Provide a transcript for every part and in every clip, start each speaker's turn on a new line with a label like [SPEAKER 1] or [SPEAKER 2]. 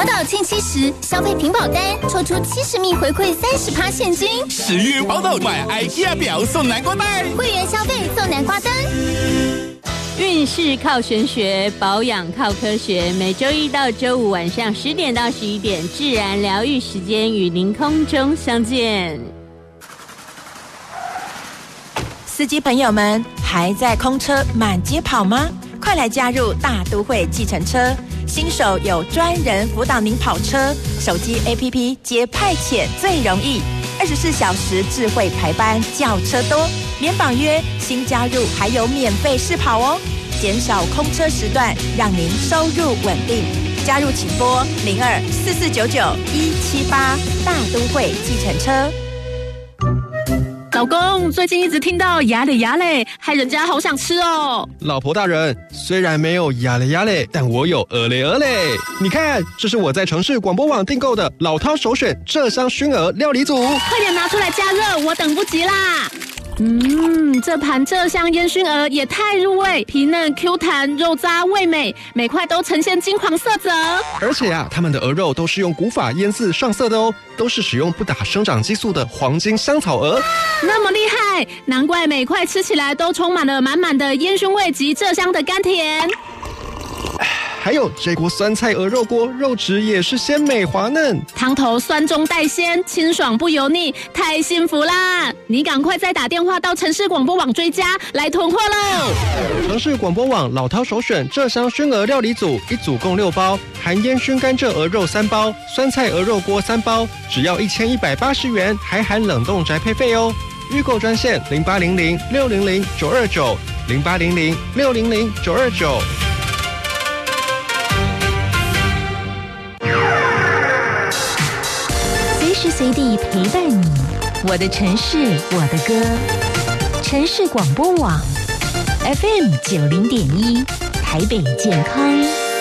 [SPEAKER 1] 滑到庆70，消费屏保单抽出70名回馈30%现金。
[SPEAKER 2] 10月滑到买 IKEA 表送南瓜袋，
[SPEAKER 1] 会员消费送南瓜灯。
[SPEAKER 3] 运势靠玄学，保养靠科学。每周一到周五晚上10点到11点，自然疗愈时间与您空中相见。
[SPEAKER 4] 司机朋友们，还在空车满街跑吗？快来加入大都会计程车，新手有专人辅导您跑车，手机 APP 接派遣最容易，24小时智慧排班，叫车多，免绑约，新加入还有免费试跑哦，减少空车时段，让您收入稳定。加入请拨024499-178，大都会计程车。
[SPEAKER 5] 老公，最近一直听到牙嘞牙嘞，害人家好想吃哦。
[SPEAKER 6] 老婆大人，虽然没有牙嘞牙嘞，但我有鹅嘞鹅嘞。你看，这是我在城市广播网订购的老饕首选鹧鸯熏鹅料理组，
[SPEAKER 5] 快点拿出来加热，我等不及啦。这盘鹧鸯烟熏鹅也太入味，皮嫩 Q 弹，肉渣味美，每块都呈现金黄色泽。
[SPEAKER 6] 而且啊，他们的鹅肉都是用古法腌制上色的哦，都是使用不打生长激素的黄金香草鹅。
[SPEAKER 5] 那么厉害，难怪每块吃起来都充满了满满的烟熏味及鹧鸯的甘甜。
[SPEAKER 6] 还有这锅酸菜鹅肉锅，肉质也是鲜美滑嫩，
[SPEAKER 5] 汤头酸中带鲜，清爽不油腻，太幸福啦！你赶快再打电话到城市广播网追加，来囤货喽！
[SPEAKER 6] 城市广播网老饕首选鹧鸯熏鹅料理组，一组共6包，含烟熏甘蔗鹅肉3包，酸菜鹅肉锅3包，只要1180元，还含冷冻宅配费哦。预购专线0800-600-929，0800-600-929。
[SPEAKER 1] 随时随地陪伴你，我的城市，我的歌。城市广播网 FM 90.1，台北健康。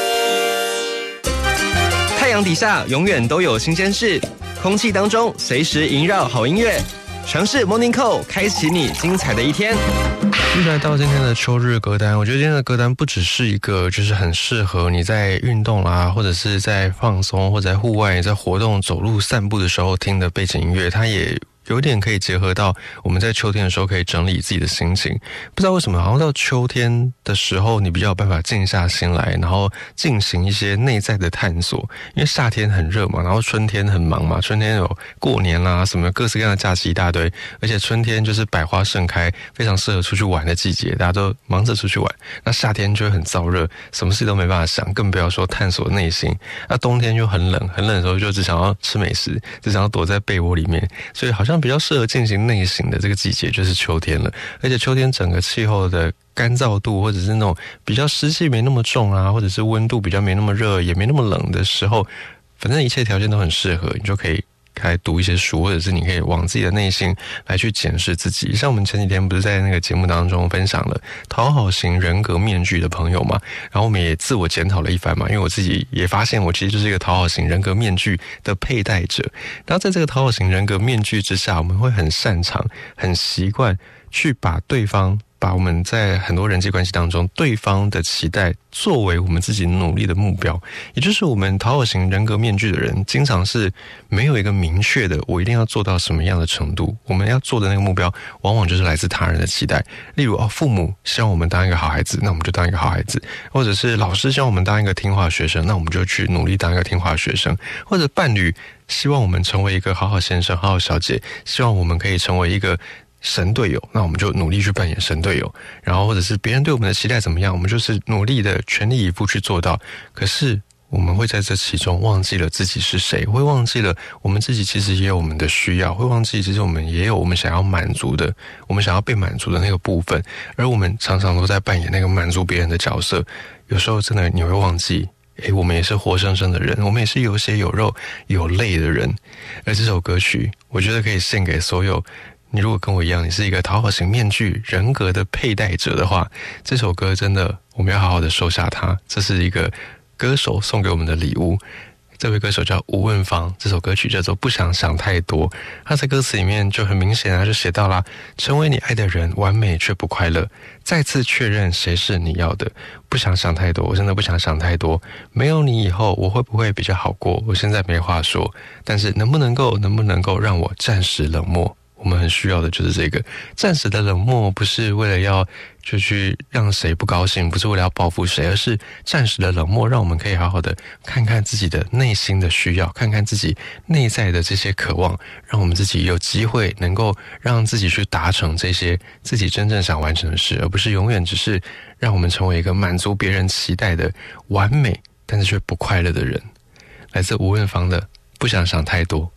[SPEAKER 7] 太阳底下永远都有新鲜事，空气当中随时萦绕好音乐。城市 Morning Call， 开启你精彩的一天。
[SPEAKER 6] 来到今天的秋日歌单，我觉得今天的歌单不只是一个就是很适合你在运动啦，或者是在放松，或者在户外在活动走路散步的时候听的背景音乐，它也有点可以结合到我们在秋天的时候可以整理自己的心情。不知道为什么好像到秋天的时候你比较有办法静下心来，然后进行一些内在的探索。因为夏天很热嘛，然后春天很忙嘛，春天有过年啦，什么各式各样的假期一大堆，而且春天就是百花盛开，非常适合出去玩的季节，大家都忙着出去玩。那夏天就会很燥热，什么事都没办法想，更不要说探索内心。那冬天就很冷，很冷的时候就只想要吃美食，只想要躲在被窝里面，所以好像比较适合进行内省的这个季节就是秋天了。而且秋天整个气候的干燥度，或者是那种比较湿气没那么重啊，或者是温度比较没那么热也没那么冷的时候，反正一切条件都很适合，你就可以开始读一些书，或者是你可以往自己的内心来去检视自己。像我们前几天不是在那个节目当中分享了讨好型人格面具的朋友嘛，然后我们也自我检讨了一番嘛，因为我自己也发现我其实就是一个讨好型人格面具的佩戴者。然后在这个讨好型人格面具之下，我们会很擅长很习惯去把我们在很多人际关系当中对方的期待作为我们自己努力的目标。也就是我们讨好型人格面具的人经常是没有一个明确的我一定要做到什么样的程度，我们要做的那个目标往往就是来自他人的期待。例如父母希望我们当一个好孩子，那我们就当一个好孩子，或者是老师希望我们当一个听话学生，那我们就去努力当一个听话学生，或者伴侣希望我们成为一个好好先生好好小姐，希望我们可以成为一个神队友，那我们就努力去扮演神队友。然后或者是别人对我们的期待怎么样，我们就是努力的全力以赴去做到。可是我们会在这其中忘记了自己是谁，会忘记了我们自己其实也有我们的需要，会忘记其实我们也有我们想要满足的，我们想要被满足的那个部分。而我们常常都在扮演那个满足别人的角色，有时候真的你会忘记我们也是活生生的人，我们也是有血有肉有泪的人。而这首歌曲我觉得可以献给所有你如果跟我一样你是一个讨好型面具人格的佩戴者的话，这首歌真的我们要好好的收下它，这是一个歌手送给我们的礼物。 这位歌手叫吴汶芳，这首歌曲叫做《不想想太多》。他在歌词里面就很明显啊，就写到啦，成为你爱的人，完美却不快乐，再次确认谁是你要的，不想想太多，我真的不想想太多。没有你以后，我会不会比较好过？我现在没话说，但是能不能够让我暂时冷漠？我们很需要的就是这个暂时的冷漠，不是为了要就去让谁不高兴，不是为了要报复谁，而是暂时的冷漠，让我们可以好好的看看自己的内心的需要，看看自己内在的这些渴望，让我们自己有机会能够让自己去达成这些自己真正想完成的事，而不是永远只是让我们成为一个满足别人期待的完美但是却不快乐的人。来自吴汶芳的《不想想太多》。